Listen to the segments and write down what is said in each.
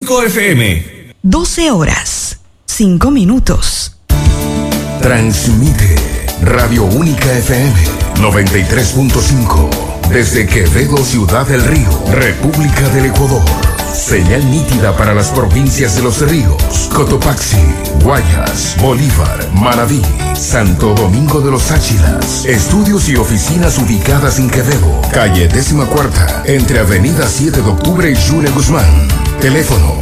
FM. 12 horas, 5 minutos. Transmite Radio Única FM 93.5 desde Quevedo, Ciudad del Río, República del Ecuador. Señal nítida para las provincias de Los Ríos, Cotopaxi, Guayas, Bolívar, Manabí, Santo Domingo de los Áchilas. Estudios y oficinas ubicadas en Quevedo, calle 14ª, entre Avenida 7 de Octubre y Jure Guzmán. Teléfono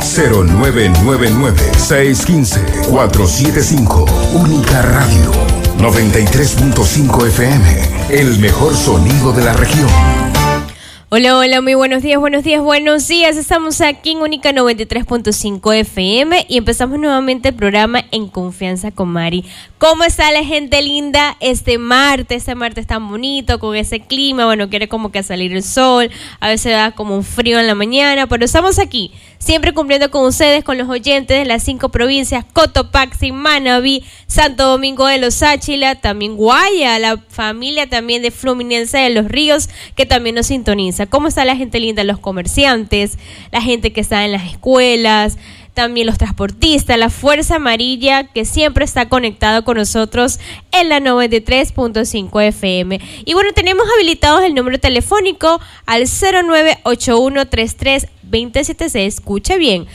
0999-615-475. Única Radio 93.5 FM, el mejor sonido de la región. Hola, hola, muy buenos días, buenos días, buenos días. Estamos aquí en Única 93.5 FM y empezamos nuevamente el programa En Confianza con Mari. ¿Cómo está la gente linda este martes tan bonito, con ese clima? Bueno, quiere como que salir el sol, a veces da como un frío en la mañana, pero estamos aquí, siempre cumpliendo con ustedes, con los oyentes de las 5 provincias, Cotopaxi, Manabí, Santo Domingo de los Áchila, también Guaya, la familia también de Fluminense de los Ríos, que también nos sintoniza. ¿Cómo está la gente linda? Los comerciantes, la gente que está en las escuelas, también los transportistas, la Fuerza Amarilla, que siempre está conectado con nosotros en la 93.5 FM. Y bueno, tenemos habilitados el número telefónico al 0981332076. Escuche bien,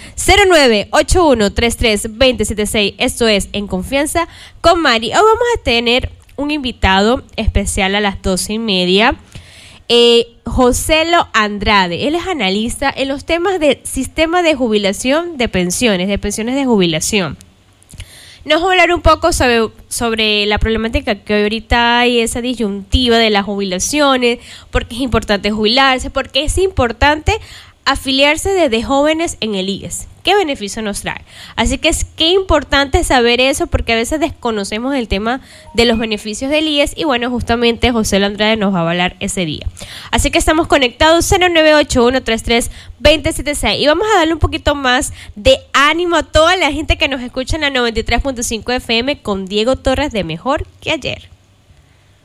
0981332076. Esto es En Confianza con Mari. Hoy vamos a tener un invitado especial a las 12:30. Joselo Andrade, él es analista en los temas de sistema de jubilación de pensiones de jubilación. Nos va a hablar un poco sobre la problemática que ahorita hay, esa disyuntiva de las jubilaciones, por qué es importante jubilarse, por qué es importante afiliarse desde jóvenes en el IES. ¿Qué beneficio nos trae? Así que es que importante saber eso, porque a veces desconocemos el tema de los beneficios del IES y bueno, justamente Joselo Andrade nos va a hablar ese día. Así que estamos conectados 0981332076 y vamos a darle un poquito más de ánimo a toda la gente que nos escucha en la 93.5 FM con Diego Torres de Mejor que Ayer.